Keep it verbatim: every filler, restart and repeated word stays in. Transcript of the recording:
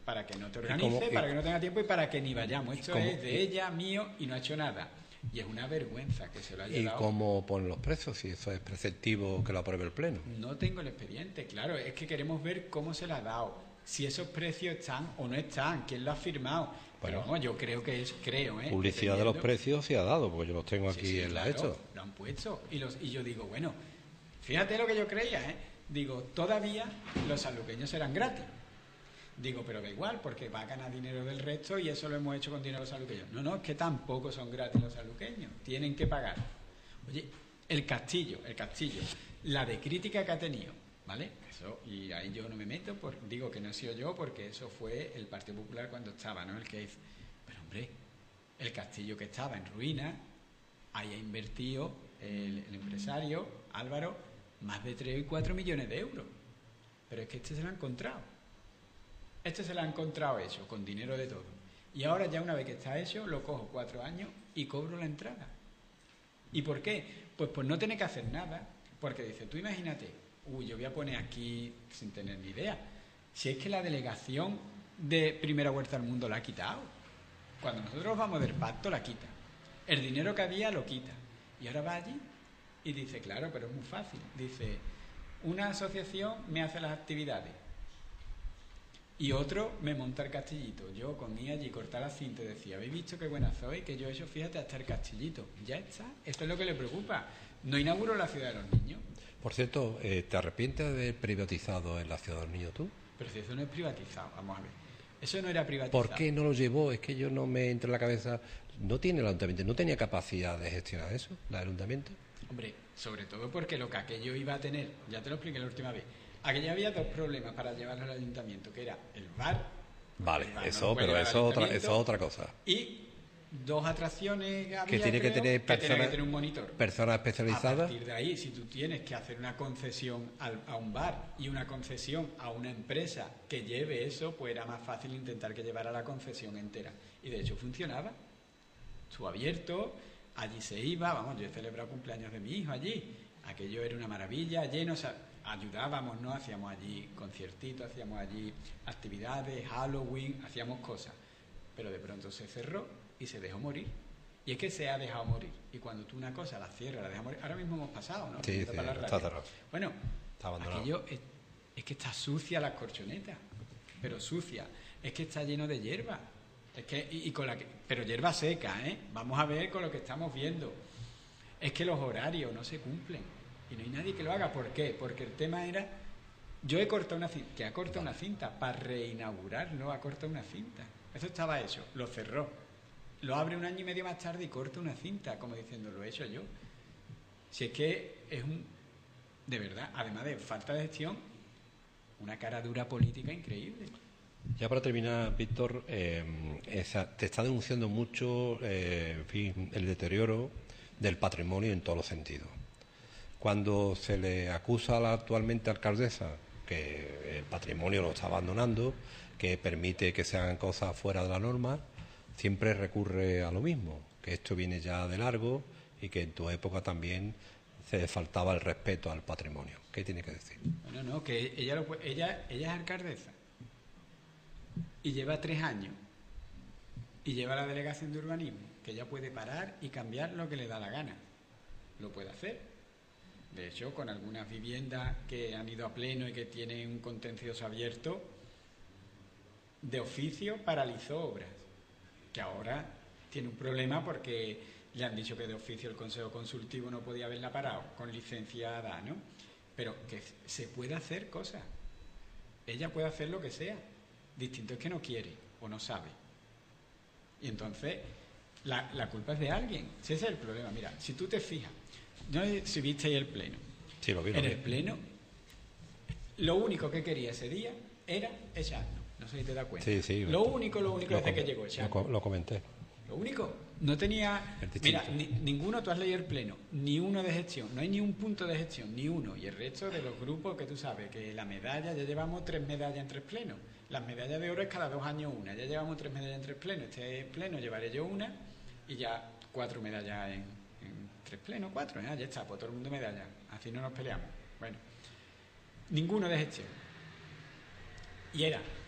para que no te organice, cómo, para y, que no tenga tiempo y para que ni vayamos. Esto cómo, es de y, ella, mío, y no ha hecho nada. Y es una vergüenza que se lo haya ¿Y dado. cómo ponen los precios? Si eso es preceptivo que lo apruebe el Pleno. No tengo el expediente, claro, es que queremos ver cómo se le ha dado, si esos precios están o no están, quién lo ha firmado. Bueno, pero vamos, yo creo que es, creo, ¿eh? Publicidad de los precios sí ha dado, porque yo los tengo aquí sí, sí, en claro, la hecho. Lo han puesto. Y, los, y yo digo, bueno, fíjate lo que yo creía, ¿eh? Digo, todavía los sanluqueños serán gratis. Digo, pero da igual, porque va a ganar dinero del resto y eso lo hemos hecho con dinero de los sanluqueños. No, no, es que tampoco son gratis los sanluqueños, tienen que pagar. Oye, el castillo, el castillo, la de crítica que ha tenido, ¿vale? Eso, y ahí yo no me meto, por, digo que no he sido yo, porque eso fue el Partido Popular cuando estaba, ¿no? El que hizo. Pero hombre, el castillo que estaba en ruina, ahí ha invertido el, el empresario Álvaro más de tres y cuatro millones de euros. Pero es que este se lo ha encontrado. Este se lo ha encontrado hecho, con dinero de todo. Y ahora ya una vez que está hecho, lo cojo cuatro años y cobro la entrada. ¿Y por qué? Pues por no tener que hacer nada. Porque dice, tú imagínate, uy, yo voy a poner aquí sin tener ni idea. Si es que la delegación de Primera Huerta del Mundo la ha quitado. Cuando nosotros vamos del pacto, la quita. El dinero que había lo quita. Y ahora va allí y dice, claro, pero es muy fácil. Dice, una asociación me hace las actividades. Y otro me monta el castillito. Yo con ir allí cortar la cinta y decía, ¿habéis visto qué buena soy? Que yo he hecho, fíjate, hasta el castillito. Ya está. Esto es lo que le preocupa. No inauguró la ciudad de los niños. Por cierto, eh, ¿te arrepientes de haber privatizado en la ciudad de los niños tú? Pero si eso no es privatizado, vamos a ver. Eso no era privatizado. ¿Por qué no lo llevó? Es que yo no me entra en la cabeza. ¿No tiene el ayuntamiento? ¿No tenía capacidad de gestionar eso, el ayuntamiento? Hombre, sobre todo porque lo que aquello iba a tener, ya te lo expliqué la última vez, aquello había dos problemas para llevarlo al ayuntamiento, que era el bar. Vale, el bar eso, no pero eso, otra, eso es otra cosa. Y dos atracciones que había, que tiene creo, que tener que personas, tenía que tener un monitor. Personas especializadas. A partir de ahí, si tú tienes que hacer una concesión al, a un bar y una concesión a una empresa que lleve eso, pues era más fácil intentar que llevara la concesión entera. Y de hecho funcionaba. Estuvo abierto, allí se iba, vamos, yo he celebrado cumpleaños de mi hijo allí. Aquello era una maravilla, lleno, o sea, ayudábamos, ¿no? Hacíamos allí conciertitos, hacíamos allí actividades, Halloween, hacíamos cosas. Pero de pronto se cerró y se dejó morir. Y es que se ha dejado morir. Y cuando tú una cosa la cierras, la dejas morir. Ahora mismo hemos pasado, ¿no? Sí, sí, está cerrado. Bueno, está abandonado. Aquello es, es que está sucia las corchonetas. Pero sucia. Es que está lleno de hierba. Es que, y, y con la que, pero hierba seca, ¿eh? Vamos a ver con lo que estamos viendo. Es que los horarios no se cumplen. Y no hay nadie que lo haga. ¿Por qué? Porque el tema era... Yo he cortado una cinta, que ha cortado una cinta, para reinaugurarlo, ha cortado una cinta. Eso estaba hecho, lo cerró. Lo abre un año y medio más tarde y corta una cinta, como diciendo, lo he hecho yo. Si es que es un... De verdad, además de falta de gestión, una cara dura política increíble. Ya para terminar, Víctor, eh, esa, te está denunciando mucho eh, en fin, el deterioro del patrimonio en todos los sentidos. Cuando se le acusa a la actualmente alcaldesa que el patrimonio lo está abandonando, que permite que se hagan cosas fuera de la norma, siempre recurre a lo mismo, que esto viene ya de largo y que en tu época también se faltaba el respeto al patrimonio. ¿Qué tiene que decir? Bueno, no, que ella, lo, ella, ella es alcaldesa y lleva tres años y lleva la delegación de urbanismo, que ella puede parar y cambiar lo que le da la gana. Lo puede hacer. De hecho, con algunas viviendas que han ido a pleno y que tienen un contencioso abierto, de oficio paralizó obras, que ahora tiene un problema porque le han dicho que de oficio el Consejo Consultivo no podía haberla parado, con licencia da, ¿no? Pero que se puede hacer cosas. Ella puede hacer lo que sea. Distinto es que no quiere o no sabe. Y entonces, la, la culpa es de alguien. Si ese es el problema. Mira, si tú te fijas, no sé si viste ahí el pleno. Sí, lo vi, lo en vi. el pleno, lo único que quería ese día era echarnos. No sé si te das cuenta. Sí, sí, lo único, lo único lo desde que llegó echarnos. Lo, lo comenté. Lo único. No tenía... Mira, ni, ninguno, tú has leído el pleno, ni uno de gestión. No hay ni un punto de gestión, ni uno. Y el resto de los grupos que tú sabes, que la medalla, ya llevamos tres medallas en tres plenos. Las medallas de oro es cada dos años una. Ya llevamos tres medallas en tres plenos. Este pleno llevaré yo una y ya cuatro medallas en, en tres plenos, cuatro. ¿eh? Ya está, pues todo el mundo medalla. Así no nos peleamos. Bueno, ninguno de gestión. Y era